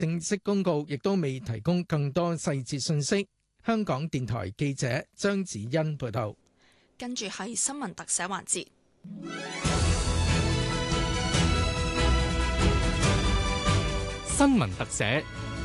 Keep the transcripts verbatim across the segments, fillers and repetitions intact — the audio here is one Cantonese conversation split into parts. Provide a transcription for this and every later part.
正式公告亦都未提供更多細節信息。香港電台記者張子欣報道。 跟住係新聞特寫環節。 新聞特寫。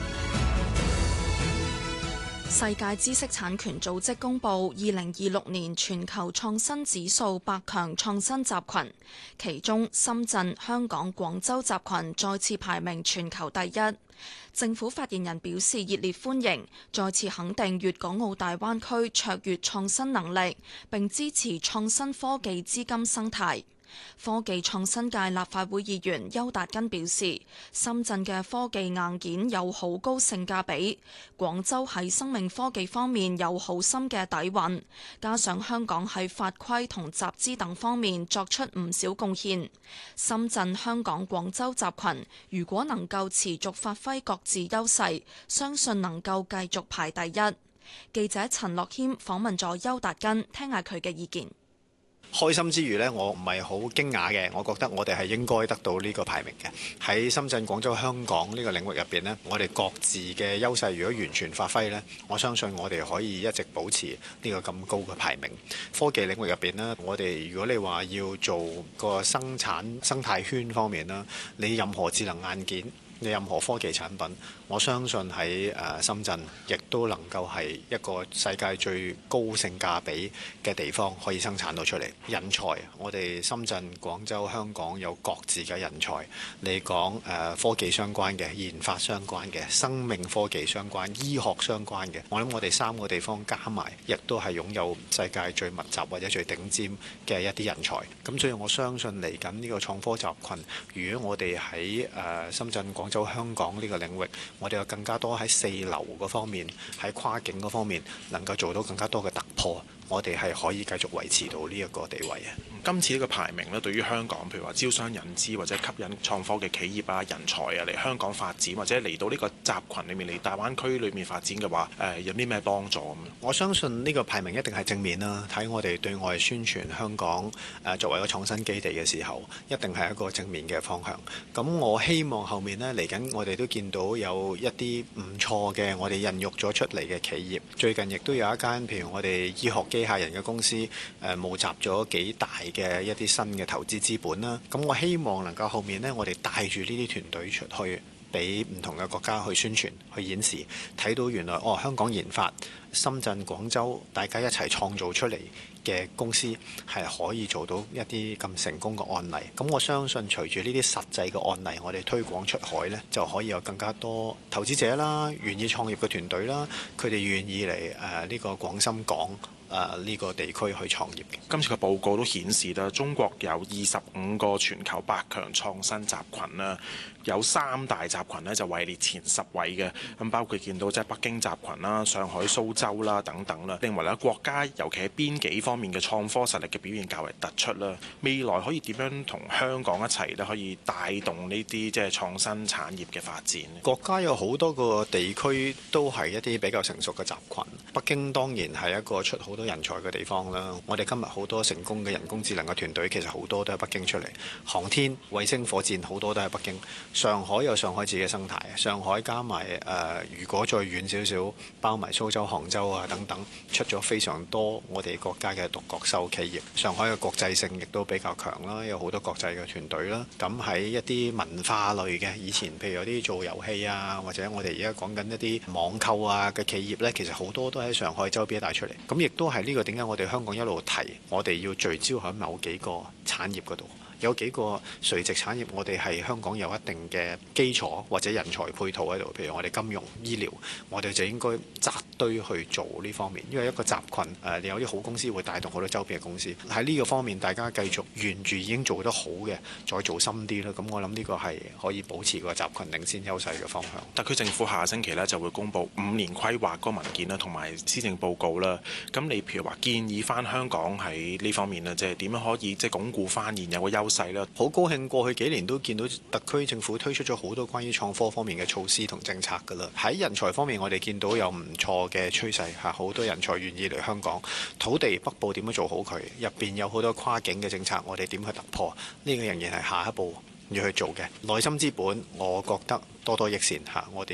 世界知識產權組織公佈二零二六年全球創新指數百強創新集群，其中深圳、香港、廣州集群再次排名全球第一。政府發言人表示熱烈歡迎，再次肯定粵港澳大灣區卓越創新能力，並支持創新科技資金生態。科技創新界立法會議員邱達根表示，深圳嘅科技硬件有好高性價比，廣州喺生命科技方面有好深嘅底蘊，加上香港喺法規同集資等方面作出唔少貢獻。深圳、香港、廣州集群如果能夠持續發揮各自優勢，相信能夠繼續排第一。記者陳樂謙訪問咗邱達根，聽下佢嘅意見。 開心之餘呢，我唔係好驚訝嘅，我覺得我哋係應該得到呢個排名嘅。喺深圳、廣州、香港呢個領域入邊呢，我哋各自嘅優勢如果完全發揮呢，我相信我哋可以一直保持呢個咁高嘅排名。科技領域入邊呢，我哋如果你話要做個生產生態圈方面啦，你任何智能硬件，你任何科技產品，我相信喺誒深圳亦都能夠係一個世界最高性價比嘅地方，可以生產到出嚟。人才，我哋深圳、廣州、香港有各自嘅人才。你講誒科技相關嘅、研發相關嘅、生命科技相關、醫學相關嘅，我諗我哋三個地方加埋，亦都係擁有世界最密集或者最頂尖嘅一啲人才。咁所以我相信嚟緊呢個創科集群，如果我哋喺誒深圳、廣州、香港呢個領域，我哋有更加多喺四流嗰方面，喺跨境嗰方面能夠做到更加多嘅突破，我哋係可以繼續維持到呢一個地位啊！ 今次呢個排名咧，對於香港譬如話招商引資或者吸引創科嘅企業啊、人才啊嚟香港發展，或者嚟到呢個集群裏面嚟大灣區裏面發展嘅話，誒、呃、有啲咩幫助咁？ 我相信呢個排名一定係正面啦。睇我哋對外宣傳香港誒、呃、作為一個創新基地嘅時候，一定係一個正面嘅方向。咁我希望後面呢，嚟緊，我哋都見到有一啲唔錯嘅我哋孕育咗出嚟嘅企業。最近亦都有一間譬如我哋醫學機械人嘅公司誒、呃、募集咗幾大嘅一啲新嘅投資資本啦，咁我希望能夠後面呢，我哋帶住呢啲團隊出去，俾唔同嘅國家去宣傳、去演示，睇到原來哦香港研發、深圳、廣州大家一齊創造出嚟嘅公司係可以做到一啲咁成功嘅案例。咁我相信隨住呢啲實際嘅案例，我哋推廣出海呢，就可以有更加多投資者啦、願意創業嘅團隊啦，佢哋願意嚟誒呢個廣深港。誒呢、呃這個地區去創業嘅。 今次嘅報告都顯示啦，中國有二十五個全球百強創新集群啦，有三大集群呢就位列前十位嘅。咁包括見到即係北京集群啦、上海、蘇州啦等等啦。認為咧國家尤其喺邊幾方面嘅創科實力嘅表現較為突出啦。未來可以點樣同香港一齊咧可以帶動呢啲即係創新產業嘅發展？ 國家有好多個地區都係一啲比較成熟嘅集群。北京當然係一個出好好多人才嘅地方啦，我哋今日好多成功嘅人工智能嘅團隊，其實好多都喺北京出嚟。航天、衛星、火箭好多都喺北京。上海有上海自己嘅生態，上海加埋誒、呃，如果再遠少少，包埋蘇州、杭州啊等等，出咗非常多我哋國家嘅獨角獸企業。上海嘅國際性亦都比較強啦，有好多國際嘅團隊啦。咁喺一啲文化類嘅，以前譬如有啲做遊戲啊，或者我哋而家講緊一啲網購啊嘅企業呢，其實好多都喺上海周邊帶出嚟。咁亦都係呢個點解我哋香港一路提，我哋要聚焦喺某幾個產業嗰度。有幾個垂直產業，我哋係香港有一定嘅基礎或者人才配套喺度，譬如我哋金融、醫療，我哋就應該紮堆去做呢方面。因為一個集群誒、呃，你有啲好公司會帶動好多周邊嘅公司。喺呢個方面，大家繼續沿住已經做得好嘅，再做深啲啦。咁我諗呢個係可以保持個集群領先優勢嘅方向。 特區政府下星期呢就會公布五年規劃嗰個文件啦，同埋施政報告啦。咁你譬如話建議翻香港喺呢方面呢，即係點樣可以即係鞏固翻現有嘅優勢咧？ 好高興過去幾年都見到特區政府推出咗好多關於創科方面嘅措施同政策㗎啦。喺人才方面，我哋見到有唔錯嘅趨勢嚇，好多人才願意嚟香港。土地北部點樣做好佢？入邊有好多跨境嘅政策，我哋點去突破？呢個仍然係下一步要去做嘅。內心資本，我覺得多多益善嚇，我哋